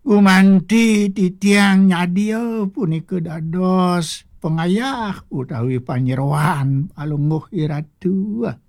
Gumanti titiang nyadia punika dados pengayah utawi panyeroan palungguh iratu.